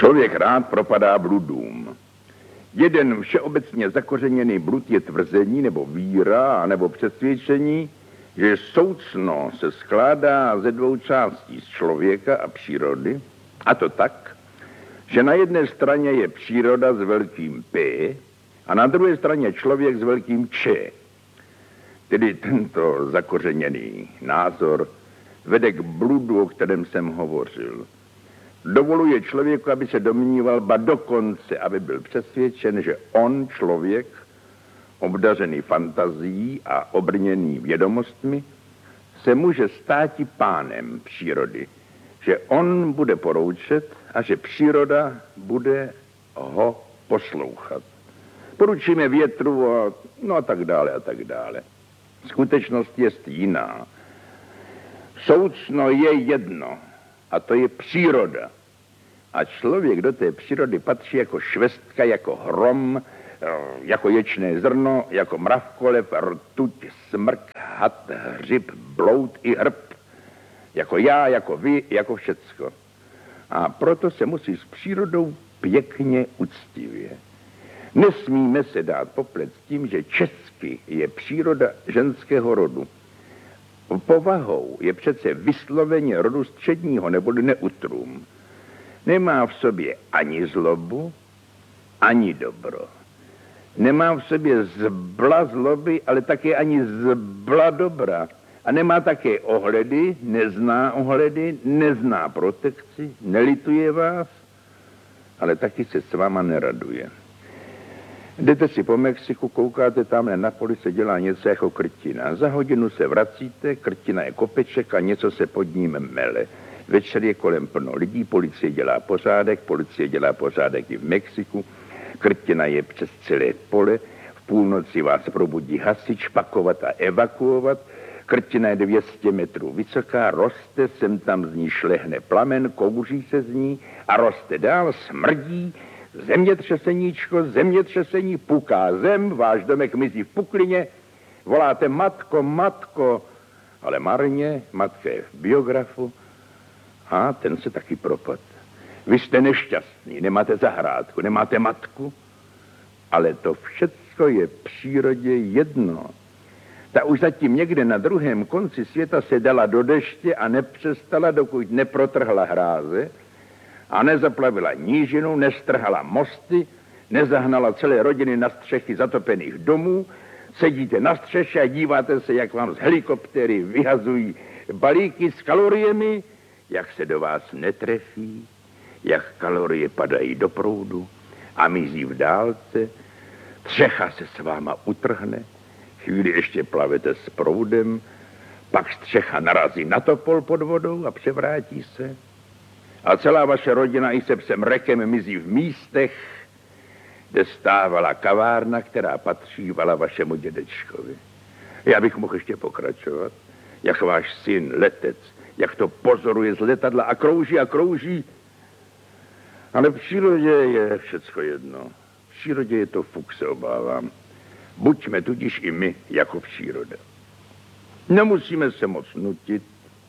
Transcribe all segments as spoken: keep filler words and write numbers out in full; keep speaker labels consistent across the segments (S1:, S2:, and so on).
S1: Člověk rád propadá bludům. Jeden všeobecně zakořeněný blud je tvrzení nebo víra nebo přesvědčení, že soucno se skládá ze dvou částí, z člověka a přírody, a to tak, že na jedné straně je příroda s velkým P a na druhé straně člověk s velkým Č. Tedy tento zakořeněný názor vede k bludu, o kterém jsem hovořil. Dovoluje člověku, aby se domníval, ba dokonce, aby byl přesvědčen, že on, člověk, obdařený fantazií a obrněný vědomostmi, se může státi pánem přírody, že on bude poroučet a že příroda bude ho poslouchat. Poručíme větru a no a tak dále a tak dále. Skutečnost je jiná. Soucno je jedno a to je příroda. A člověk do té přírody patří jako švestka, jako hrom, jako ječné zrno, jako mravkolev, rtuť, smrk, had, hřib, bloud i hrb. Jako já, jako vy, jako všecko. A proto se musí s přírodou pěkně uctivě. Nesmíme se dát poplet s tím, že česky je příroda ženského rodu. Povahou je přece vysloveně rodu středního neboli neutrum. Nemá v sobě ani zlobu, ani dobro. Nemá v sobě zbla zloby, ale také ani zbla dobra. A nemá také ohledy, nezná ohledy, nezná protekci, nelituje vás, ale taky se s váma neraduje. Jdete si po Mexiku, koukáte tamhle na poli, se dělá něco jako krtina. Za hodinu se vracíte, krtina je kopeček a něco se pod ním mele. Večer je kolem plno lidí, policie dělá pořádek, policie dělá pořádek i v Mexiku, krtina je přes celé pole, v půlnoci vás probudí hasič, pakovat a evakuovat, krtina je dvě stě metrů vysoká, roste, sem tam z ní šlehne plamen, kouří se z ní a roste dál, smrdí, zemětřeseníčko, zemětřesení, puká zem, váš domek mizí v puklině, voláte matko, matko, ale marně, matka je v biografu a ten se taky propad. Vy jste nešťastný, nemáte zahrádku, nemáte matku, ale to všecko je přírodě jedno. Ta už zatím někde na druhém konci světa se dala do deště a nepřestala, dokud neprotrhla hráze a nezaplavila nížinu, nestrhala mosty, nezahnala celé rodiny na střechy zatopených domů. Sedíte na střeše a díváte se, jak vám z helikoptéry vyhazují balíky s kaloriemi, jak se do vás netrefí, jak kalorie padají do proudu a mizí v dálce, střecha se s váma utrhne, chvíli ještě plavete s proudem, pak střecha narazí na topol pod vodou a převrátí se a celá vaše rodina i se psem rekem mizí v místech, kde stávala kavárna, která patřívala vašemu dědečkovi. Já bych mohl ještě pokračovat, jak váš syn, letec, jak to pozoruje z letadla a krouží a krouží. Ale v přírodě je všecko jedno. V přírodě je to fuk, se obávám. Buďme tudíž i my jako příroda. Nemusíme se moc nutit.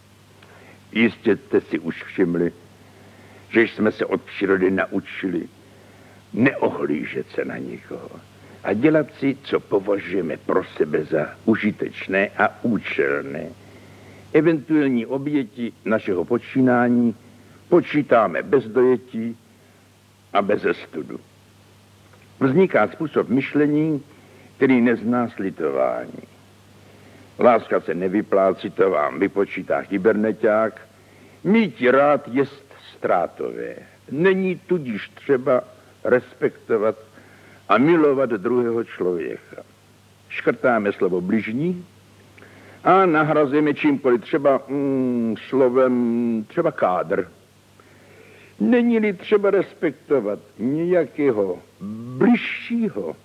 S1: Jistě jste si už všimli, že jsme se od přírody naučili neohlížet se na nikoho a dělat si, co považujeme pro sebe za užitečné a účelné. Eventuální oběti našeho počínání počítáme bez dojetí a bez studu. Vzniká způsob myšlení, který nezná slitování. Láska se nevyplácí, to vám vypočítá kyberneťák. Mít rád jest ztrátové. Není tudíž třeba respektovat a milovat druhého člověka. Škrtáme slovo bližní a nahrazujeme čímkoliv, třeba mm, slovem, třeba kádr. Není-li třeba respektovat nějakého bližšího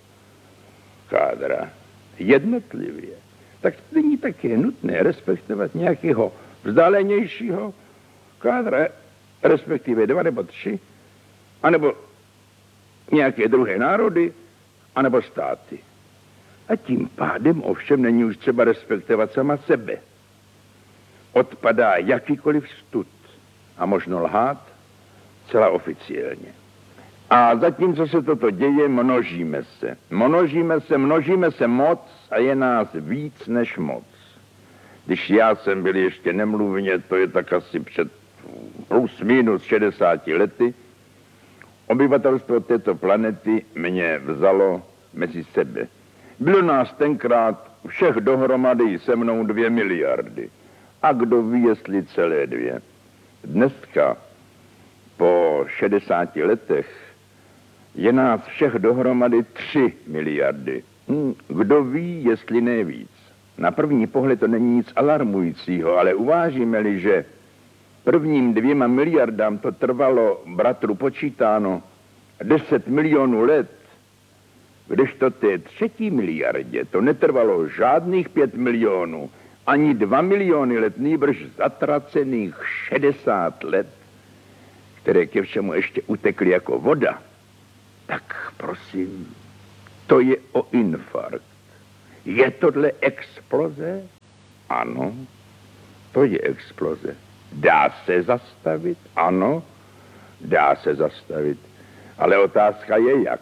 S1: kádra jednotlivě, tak není také nutné respektovat nějakého vzdálenějšího kádra, respektive dva nebo tři, anebo nějaké druhé národy, anebo státy. A tím pádem ovšem není už třeba respektovat sama sebe. Odpadá jakýkoliv stud a možno lhát zcela oficiálně. A zatímco se toto děje, množíme se. Množíme se, množíme se moc a je nás víc než moc. Když já jsem byl ještě nemluvně, to je tak asi před plus minus šedesáti lety, obyvatelstvo této planety mě vzalo mezi sebe. Bylo nás tenkrát všech dohromady se mnou dvě miliardy. A kdo ví, jestli celé dvě. Dneska, po šedesáti letech, je nás všech dohromady tři miliardy. Hm, kdo ví, jestli ne víc. Na první pohled to není nic alarmujícího, ale uvážíme-li, že prvním dvěma miliardám to trvalo, bratru počítáno, deset milionů let, kdežto té třetí miliardě to netrvalo žádných pět milionů, ani dva miliony let, nýbrž zatracených šedesát let, které ke všemu ještě utekly jako voda, tak prosím, to je o infarkt. Je tohle exploze? Ano, to je exploze. Dá se zastavit? Ano, dá se zastavit. Ale otázka je jak.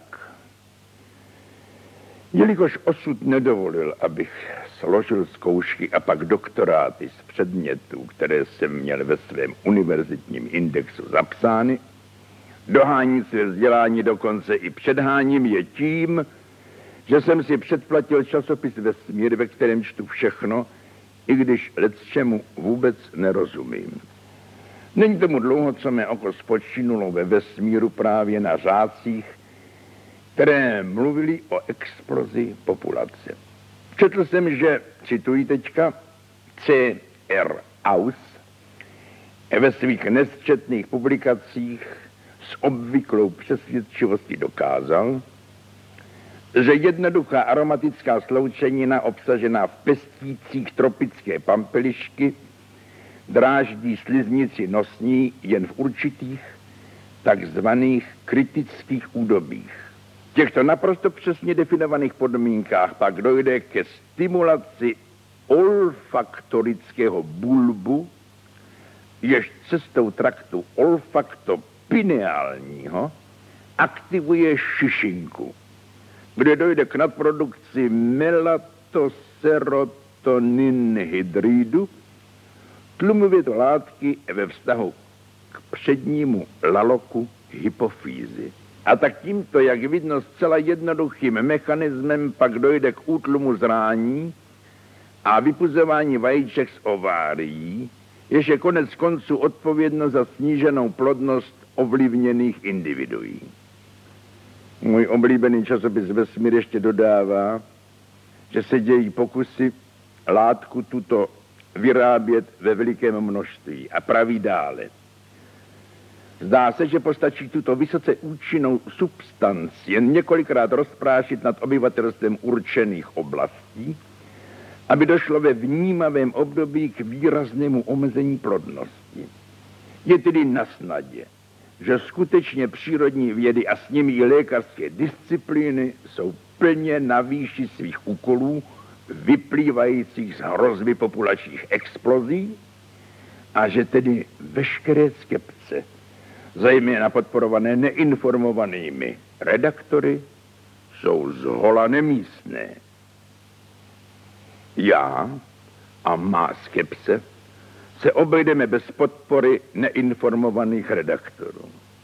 S1: Jelikož osud nedovolil, abych složil zkoušky a pak doktoráty z předmětů, které jsem měl ve svém univerzitním indexu zapsány, dohání své vzdělání dokonce i předháním je tím, že jsem si předplatil časopis Vesmír, ve kterém čtu všechno, i když lecčemu vůbec nerozumím. Není tomu dlouho, co mé oko spočinulo ve vesmíru právě na řádcích, které mluvili o explozi populace. Četl jsem, že, cituji teďka, C R Aus ve svých nesčetných publikacích s obvyklou přesvědčivostí dokázal, že jednoduchá aromatická sloučenina obsažená v pestících tropické pampelišky dráždí sliznici nosní jen v určitých takzvaných kritických údobích. V těchto naprosto přesně definovaných podmínkách pak dojde ke stimulaci olfaktorického bulbu, jež cestou traktu olfaktopineálního aktivuje šišinku, kde dojde k nadprodukci melatoserotoninhydridu, tlumově to látky ve vztahu k přednímu laloku hypofýzy. A tak tímto, jak vidno, zcela jednoduchým mechanismem pak dojde k útlumu zrání a vypuzování vajíček z ovárií, jež je konec konců odpovědno za sníženou plodnost ovlivněných individuí. Můj oblíbený časopis Vesmír ještě dodává, že se dějí pokusy látku tuto vyrábět ve velikém množství a praví dále. Zdá se, že postačí tuto vysoce účinnou substanci jen několikrát rozprášit nad obyvatelstvem určených oblastí, aby došlo ve vnímavém období k výraznému omezení plodnosti. Je tedy na snadě, že skutečně přírodní vědy a s nimi i lékařské disciplíny jsou plně na výši svých úkolů, vyplývajících z hrozby populačních explozí, a že tedy veškeré skepce, zejména podporované neinformovanými redaktory, jsou zhola nemístné. Já a má skepse se obejdeme bez podpory neinformovaných redaktorů.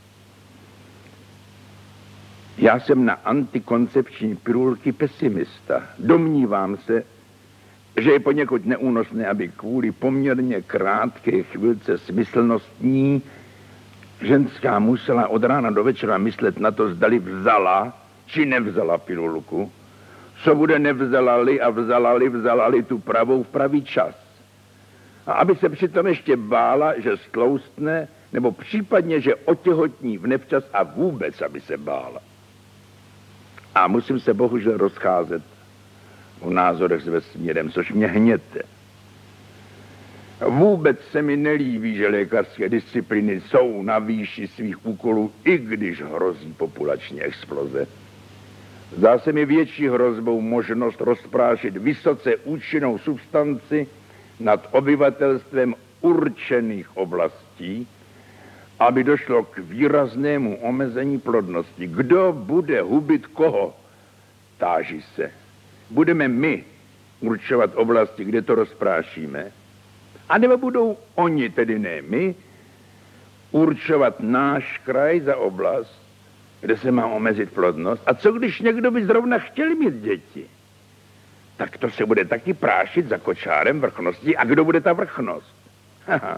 S1: Já jsem na antikoncepční pilulky pesimista. Domnívám se, že je poněkud neúnosné, aby kvůli poměrně krátké chvilce smyslnostní ženská musela od rána do večera myslet na to, zdali vzala či nevzala pilulku, co bude nevzala-li a vzala-li, vzala-li tu pravou v pravý čas. A aby se přitom ještě bála, že stloustne, nebo případně, že otěhotní v nevčas a vůbec, aby se bála. A musím se bohužel rozcházet v názorech s vesmírem, což mě hněte. Vůbec se mi nelíbí, že lékařské disciplíny jsou na výši svých úkolů, i když hrozí populační exploze. Zdá se mi větší hrozbou možnost rozprášit vysoce účinnou substanci nad obyvatelstvem určených oblastí aby došlo k výraznému omezení plodnosti. Kdo bude hubit koho? Táží se. Budeme my určovat oblasti, kde to rozprášíme? A nebo budou oni, tedy ne my, určovat náš kraj za oblast, kde se má omezit plodnost? A co když někdo by zrovna chtěl mít děti? Tak to se bude taky prášit za kočárem vrchnosti. A kdo bude ta vrchnost? Haha.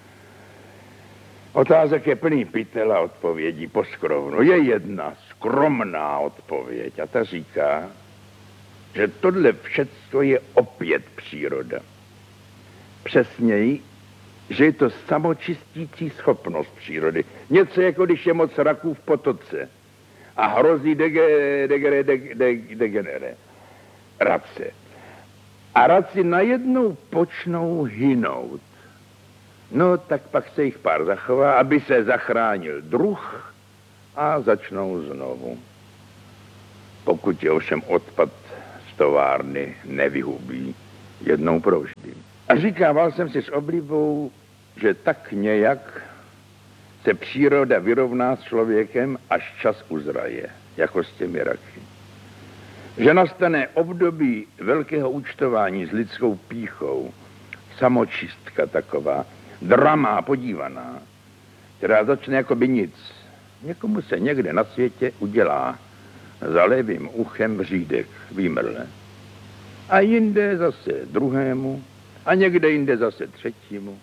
S1: Otázek je plný pytel a odpovědí poskrovnu. Je jedna skromná odpověď a ta říká, že tohle všecko je opět příroda. Přesněji, že je to samočistící schopnost přírody. Něco jako když je moc raků v potoce a hrozí dege, dege, dege, dege, degenere. Race. A raci najednou počnou hynout. No, tak pak se jich pár zachová, aby se zachránil druh a začnou znovu. Pokud je ovšem odpad z továrny nevyhubí jednou provždy. A říkával jsem si s oblibou, že tak nějak se příroda vyrovná s člověkem, až čas uzraje, jako s těmi raky. Že nastane období velkého účtování s lidskou pýchou, samočistka taková, drama podívaná, která začne jako by nic. Někomu se někde na světě udělá za levým uchem řídek, výmrle. A jinde zase druhému, a někde jinde zase třetímu.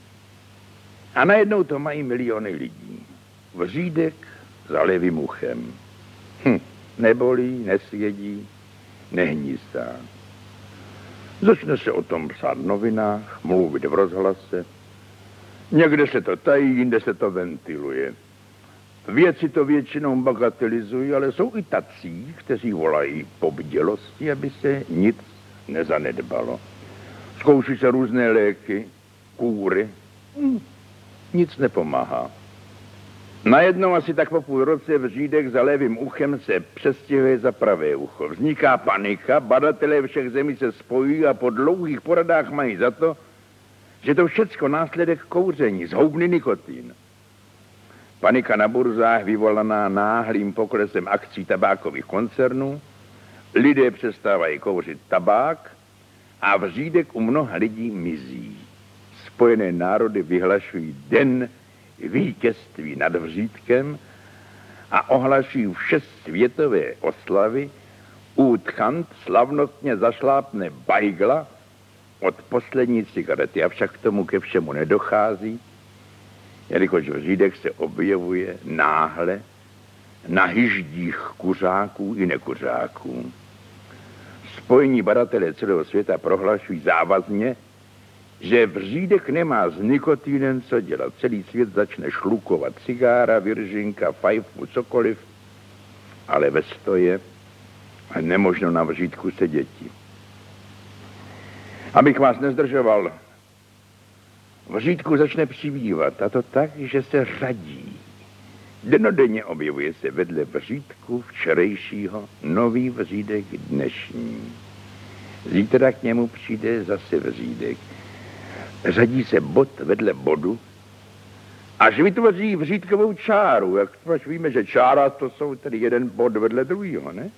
S1: A najednou to mají miliony lidí. Vřídek za levým uchem. Hm, nebolí, nesvědí, nehnízdá. Začne se o tom psát v novinách, mluvit v rozhlase. Někde se to tají, jinde se to ventiluje. Věci to většinou bagatelizují, ale jsou i tací, kteří volají po bdělosti, aby se nic nezanedbalo. Zkouší se různé léky, kůry. Hm, nic nepomáhá. Najednou asi tak po půl roce vřídek za levým uchem se přestěhuje za pravé ucho. Vzniká panika, badatelé všech zemí se spojí a po dlouhých poradách mají za to, že to všecko následek kouření, zhoubný nikotin. Panika na burzách vyvolaná náhlým poklesem akcí tabákových koncernů, lidé přestávají kouřit tabák a vřídek u mnoha lidí mizí. Spojené národy vyhlašují den vítězství nad vřídkem a ohlašují vše světové oslavy. Útchant slavnostně zašlápne bajgla od poslední cigarety, avšak k tomu ke všemu nedochází, jelikož vřídek se objevuje náhle na hyždích kuřáků i nekuřáků. Spojení badatelé celého světa prohlašují závazně, že vřídek nemá s nikotinem co dělat. Celý svět začne šlukovat cigára, viržinka, fajfu, cokoliv, ale ve stoje a nemožno na vřídku seděti. Abych vás nezdržoval, vřídku začne přibývat, a to tak, že se řadí. Denodenně objevuje se vedle vřídku včerejšího nový vřídek dnešní. Zítra k němu přijde zase vřídek. Řadí se bod vedle bodu, až vytvoří vřídkovou čáru. Jak až víme, že čára to jsou tedy jeden bod vedle druhého, ne?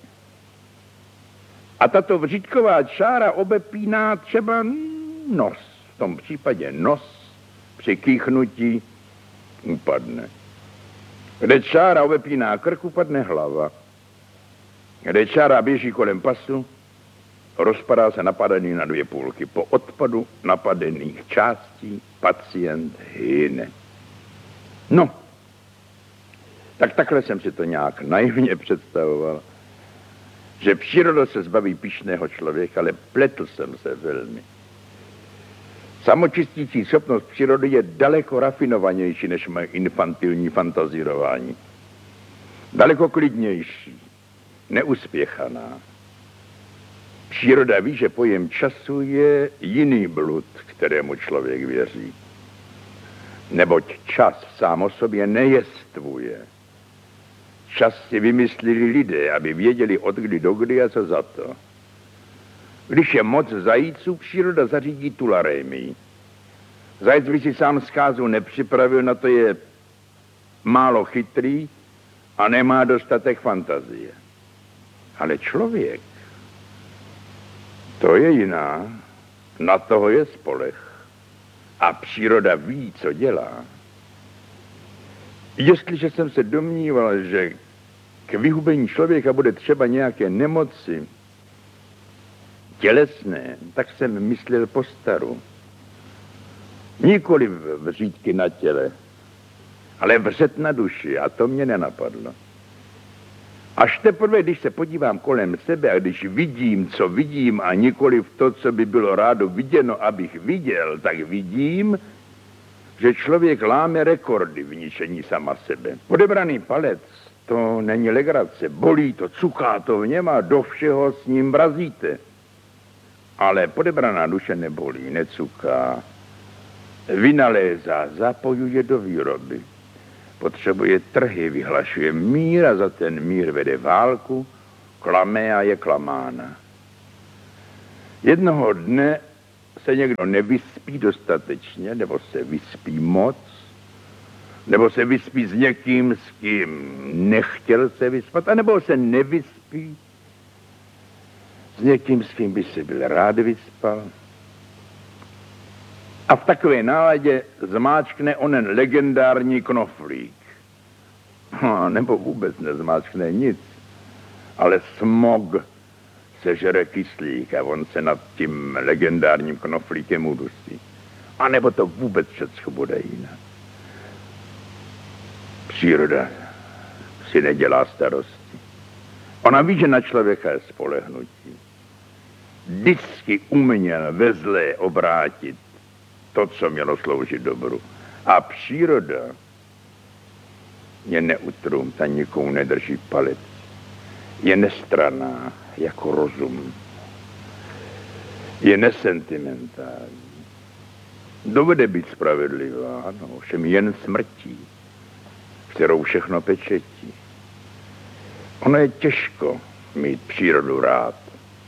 S1: A tato vřídková čára obepíná třeba nos. V tom případě nos při kýchnutí upadne. Kde čára obepíná krk, upadne hlava. Kde čára běží kolem pasu, rozpadá se napadený na dvě půlky. Po odpadu napadených částí pacient hyne. No, tak takhle jsem si to nějak naivně představoval, že příroda se zbaví pyšného člověka, ale pletl jsem se velmi. Samočistící schopnost přírody je daleko rafinovanější než moje infantilní fantazírování. Daleko klidnější, neuspěchaná. Příroda ví, že pojem času je jiný blud, kterému člověk věří. Neboť čas sám o sobě nejestvuje. Čas si vymysleli lidé, aby věděli od kdy do kdy a co za to. Když je moc zajíců, příroda zařídí tularémii. Zajec by si sám zkázu nepřipravil, na to je málo chytrý a nemá dostatek fantazie. Ale člověk, to je jiná, na toho je spoleh. A příroda ví, co dělá. Jestliže jsem se domníval, že k vyhubení člověka bude třeba nějaké nemoci tělesné, tak jsem myslel po staru. Nikoli vřídky na těle, ale vřet na duši, a to mě nenapadlo. Až teprve, když se podívám kolem sebe a když vidím, co vidím a nikoli v to, co by bylo rádo viděno, abych viděl, tak vidím, že člověk láme rekordy v ničení sama sebe. Odebraný palec, to není legrace, bolí to, cuká to v něm a do všeho s ním vrazíte. Ale podebraná duše nebolí, necuká, vynalézá, zapojuje do výroby. Potřebuje trhy, vyhlašuje mír a za ten mír vede válku, klame a je klamána. Jednoho dne se někdo nevyspí dostatečně, nebo se vyspí moc, nebo se vyspí s někým, s kým nechtěl se vyspat, anebo se nevyspí s někým, s kým by se byl rád vyspal. A v takové náladě zmáčkne onen legendární knoflík. No, nebo vůbec nezmáčkne nic, ale smog sežere kyslík a on se nad tím legendárním knoflíkem udusí. A nebo to vůbec všechno bude jinak. Příroda si nedělá starosti. Ona ví, že na člověka je spolehnutí. Vždycky uměl ve zlé obrátit to, co mělo sloužit dobru. A příroda je neutrum, ta nikomu nedrží palec. Je nestranná jako rozum. Je nesentimentální. Dovede být spravedlivá, ano, všem jen smrtí, kterou všechno pečetí. Ono je těžko mít přírodu rád.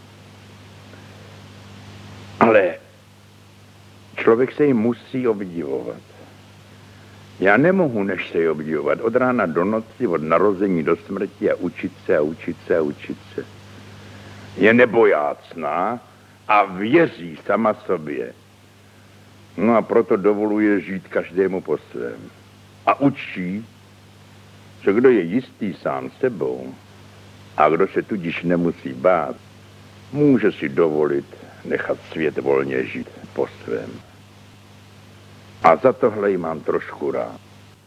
S1: Ale člověk se jí musí obdivovat. Já nemohu než se jí obdivovat od rána do noci, od narození do smrti a učit se a učit se a učit se. Je nebojácná a věří sama sobě. No a proto dovoluje žít každému po svém. A učí, že kdo je jistý sám sebou a kdo se tudíž nemusí bát, může si dovolit nechat svět volně žít po svém. A za tohle jí mám trošku rád.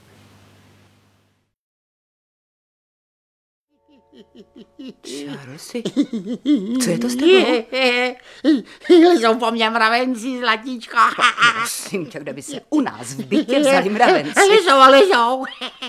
S2: Charlesy, co je to s tebou?
S3: Jsou po mně mravenci, zlatíčko.
S2: Prosím tě, kde by se u nás v bytě vzali mravenci?
S3: Lezou, lezou.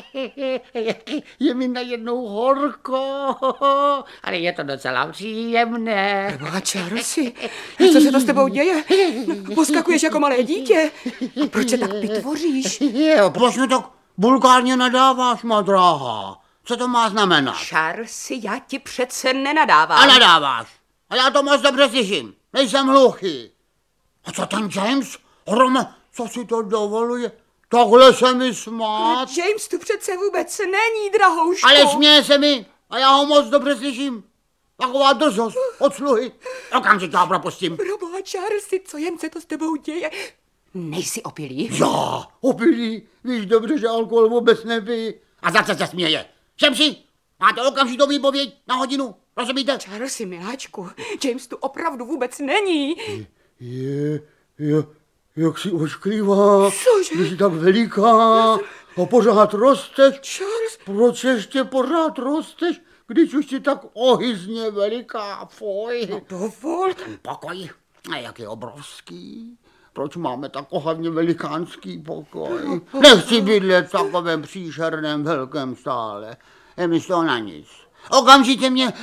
S3: Je mi najednou horko, ale je to docela příjemné.
S2: Boha, Charlesy, co se to s tebou děje? Poskakuješ jako malé dítě. A proč se tak pitvoříš?
S3: Jo, proč mi tak vulgárně nadáváš, má dráha? Co to má znamenat?
S2: Charlesy, já ti přece nenadávám.
S3: A nadáváš. A já to moc dobře slyším. Nejsem hluchý. A co ten James? Hrome, co si to dovoluje? Takhle se mi smát.
S2: James tu přece vůbec není, drahouško.
S3: Ale směje se mi. A já ho moc dobře slyším. Taková drzost od sluhy. Okamžitě ho propustím.
S2: Proboha, Charlesy, co jen se to s tebou děje? Nejsi opilý?
S3: Já, opilý. Víš dobře, že alkohol vůbec nepij. A za co se směje? Šemsi, máte okamžitou výpověď na hodinu, rozumíte?
S2: Charlesy, miláčku, James tu opravdu vůbec není.
S3: Je, je, jak si ošklivá.
S2: Cože?
S3: Když jsi tak veliká a pořád rosteš.
S2: Charles.
S3: Proč ještě pořád rosteš, když už jsi tak ohyzně veliká, fuj.
S2: No dovol.
S3: Ten pokoj, a jak je obrovský. Proč máme tak ohavně velikánský pokoj? Nechci bydlet v takovém příšerném velkém stále. Je mi z toho na nic. Okamžitě mě...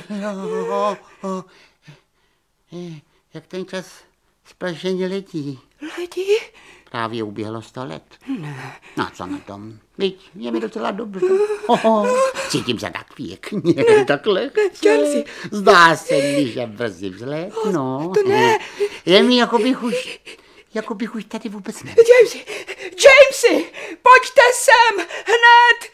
S3: Jak ten čas splašeně letí.
S2: Letí?
S3: Právě uběhlo sto let.
S2: Ne.
S3: No co na tom? Víš, je mi docela dobře. Oho, cítím se tak pěkně, tak lehce. Zdá se mi, že brzy vzlétnu.
S2: To ne.
S3: Je mi, jako bych už, jako bych už tady vůbec nebyl.
S2: Jamesy, Jamesy, pojďte sem, hned!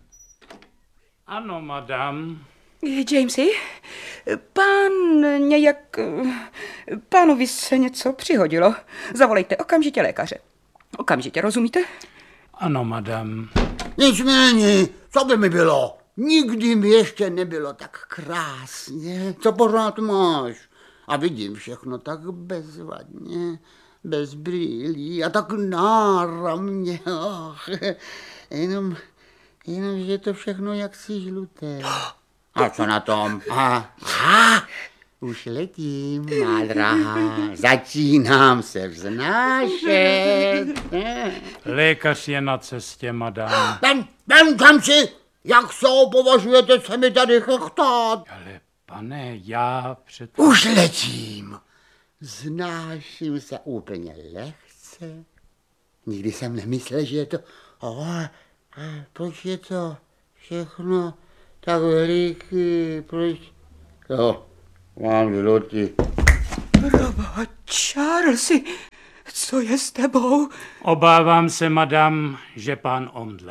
S4: Ano, madam.
S2: Jamesy, pán nějak... Pánovi se něco přihodilo. Zavolejte okamžitě lékaře. Okamžitě, rozumíte?
S4: Ano, madam.
S3: Nic mi není, co by mi bylo? Nikdy mi ještě nebylo tak krásně. Co pořád máš? A vidím všechno tak bezvadně, bez brýlí a tak náramně. Och, jenom, jenom, že je to všechno jaksi žluté. A co na tom? A, a, už letím, má drahá, začínám se vznášet.
S4: Lékař je na cestě, madam.
S3: Ben, Ben, kam si? Jak se považujete se mi tady chechtát?
S4: Ale pane, já před...
S3: Už letím. Znáším se úplně lehce. Nikdy jsem nemyslel, že je to... Ale proč je to všechno tak veliký? Proč... Jo, mám vyloty.
S2: Proboha, Charlesy, co je s tebou?
S4: Obávám se, madam, že pán omdlel.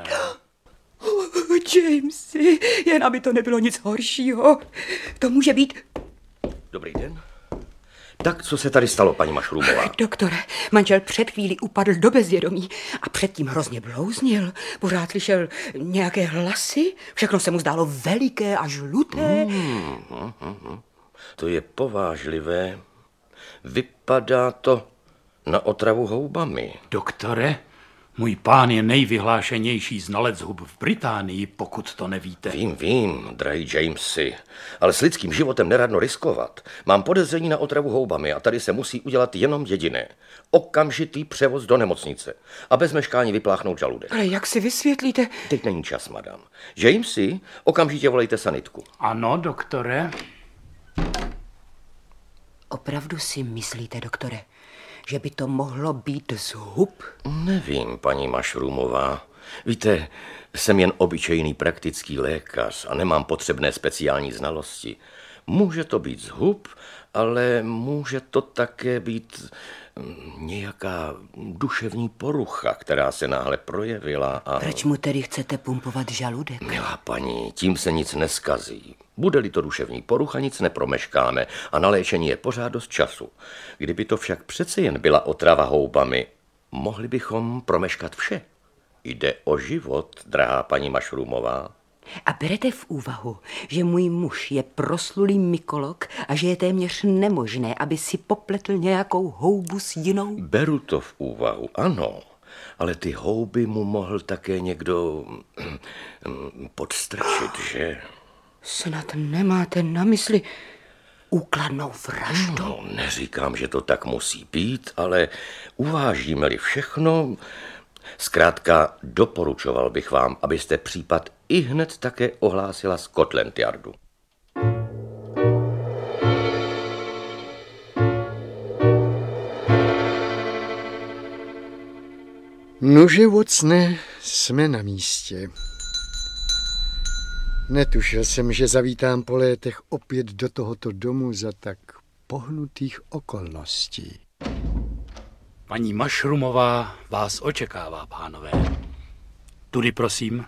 S2: Oh, Jamesy, jen aby to nebylo nic horšího. To může být...
S5: Dobrý den. Tak, co se tady stalo, paní Mašrůmová?
S2: Doktore, manžel před chvílí upadl do bezvědomí a předtím hrozně blouznil. Pořád slyšel nějaké hlasy, všechno se mu zdálo veliké a žluté.
S5: Hmm, hm, hm. To je povážlivé. Vypadá to na otravu houbami.
S4: Doktore, můj pán je nejvyhlášenější znalec hub v Británii, pokud to nevíte.
S5: Vím, vím, drahý Jamesy, ale s lidským životem neradno riskovat. Mám podezření na otravu houbami a tady se musí udělat jenom jediné. Okamžitý převoz do nemocnice a bez meškání vypláchnout žaludek.
S2: Ale jak si vysvětlíte?
S5: Teď není čas, madam. Jamesy, okamžitě volejte sanitku.
S4: Ano, doktore.
S2: Opravdu si myslíte, doktore, že by to mohlo být zhub?
S5: Nevím, paní Mašrůmová. Víte, jsem jen obyčejný praktický lékař a nemám potřebné speciální znalosti. Může to být zhub, ale může to také být nějaká duševní porucha, která se náhle projevila a...
S2: Proč mu tedy chcete pumpovat žaludek?
S5: Milá paní, tím se nic neskazí. Bude-li to duševní porucha, nic nepromeškáme a na léčení je pořád dost času. Kdyby to však přece jen byla otrava houbami, mohli bychom promeškat vše. Jde o život, drahá paní Mašrůmová.
S2: A berete v úvahu, že můj muž je proslulý mykolog a že je téměř nemožné, aby si popletl nějakou houbu s jinou?
S5: Beru to v úvahu, ano, ale ty houby mu mohl také někdo podstrčit, že?
S2: Snad nemáte na mysli úkladnou vraždu?
S5: No, neříkám, že to tak musí být, ale uvážíme-li všechno... Zkrátka doporučoval bych vám, abyste případ i hned také ohlásila Scotland Yardu.
S6: Nože, Watsone, jsme na místě. Netušil jsem, že zavítám po létech opět do tohoto domu za tak pohnutých okolností.
S4: Paní Mašrumová vás očekává, pánové. Tudy, prosím.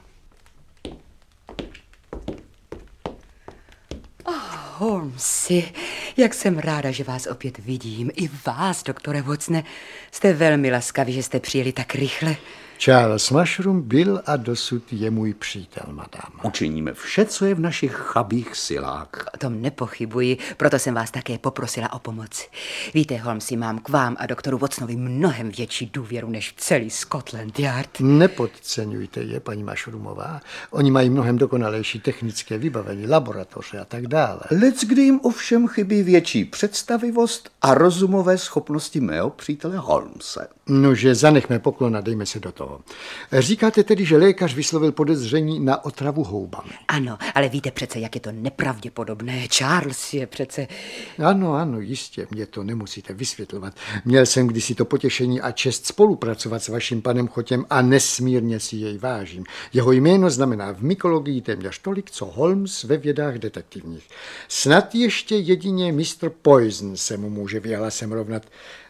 S2: Holmesy, jak jsem ráda, že vás opět vidím. I vás, doktore Watsone. Jste velmi laskaví, že jste přijeli tak rychle.
S6: Charles Mushroom byl a dosud je můj přítel, madam.
S7: Učiníme vše, co je v našich chabých silách.
S2: O tom nepochybuji, proto jsem vás také poprosila o pomoc. Víte, Holmesy, mám k vám a doktoru Watsonovi mnohem větší důvěru než celý Scotland Yard.
S6: Nepodceňujte je, paní Mašroomová. Oni mají mnohem dokonalejší technické vybavení, laboratoře a tak dále.
S7: Leckdy jim ovšem chybí větší představivost a rozumové schopnosti mého přítele Holmese.
S6: Nože, zanechme poklon a dejme se do toho. Říkáte tedy, že lékař vyslovil podezření na otravu houbami?
S2: Ano, ale víte přece, jak je to nepravděpodobné. Charles je přece...
S6: Ano, ano, jistě, mě to nemusíte vysvětlovat. Měl jsem kdysi to potěšení a čest spolupracovat s vaším panem Chotěm a nesmírně si jej vážím. Jeho jméno znamená v mykologii téměř tolik, co Holmes ve vědách detektivních. Snad ještě jedině mistr Poison se mu může vyhlasem rovnat.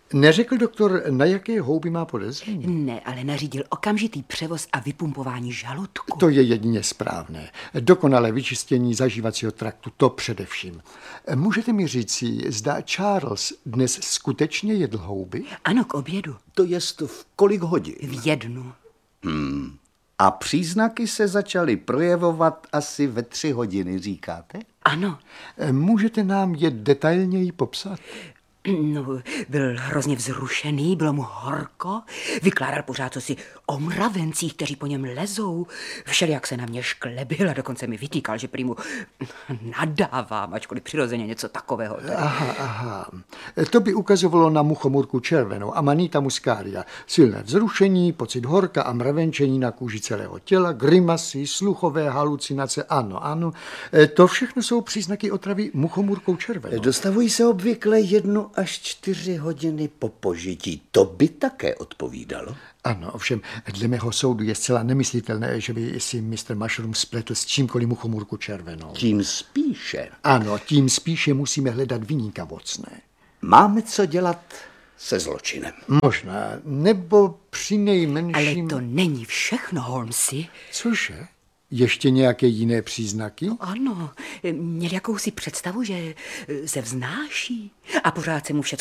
S6: Neřekl doktor, na jaké houby má podezření?
S2: Ne, ale nařídil okamžitý převoz a vypumpování žaludku.
S6: To je jedině správné. Dokonalé vyčištění zažívacího traktu, to především. Můžete mi říci, zda Charles dnes skutečně jedl houby?
S2: Ano, k obědu.
S7: To jest v kolik hodin?
S2: V jednu.
S7: Hmm. A příznaky se začaly projevovat asi ve tři hodiny, říkáte?
S2: Ano.
S6: Můžete nám je detailněji popsat?
S2: No, byl hrozně vzrušený, bylo mu horko, vykládal pořád cosi o mravencích, kteří po něm lezou. Všelijak se na mě šklebil a dokonce mi vytýkal, že prý mu nadávám, ačkoliv přirozeně něco takového. Tady.
S6: Aha, aha. To by ukazovalo na muchomurku červenou, Amanita muscaria. Silné vzrušení, pocit horka a mravenčení na kůži celého těla, grimasy, sluchové halucinace, ano, ano. To všechno jsou příznaky otravy muchomurkou červenou.
S7: Dostavují se obvykle jednu až čtyři hodiny po požití. To by také odpovídalo.
S6: Ano, ovšem, dle mého soudu je zcela nemyslitelné, že by si mister Mushroom spletl s čímkoliv muchomurku červenou.
S7: Tím spíše.
S6: Ano, tím spíše musíme hledat viníka mocné.
S7: Máme co dělat se zločinem.
S6: Možná, nebo přinejmenším...
S2: Ale to není všechno, Holmesi.
S6: Cože? Ještě nějaké jiné příznaky?
S2: Ano, měl jakousi představu, že se vznáší a pořád se mu všechno